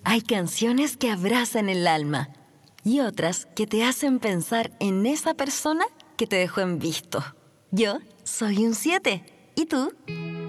Hay canciones que abrazan el alma y otras que te hacen pensar en esa persona que te dejó en visto. Yo soy un 7. ¿Y tú?